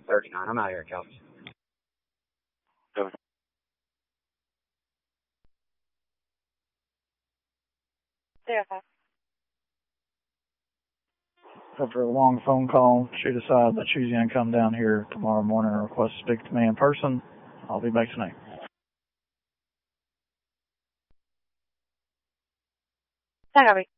39. I'm out here, Kelly. Over. After a long phone call, she decided that she was going to come down here tomorrow morning and request to speak to me in person. I'll be back tonight. Copy.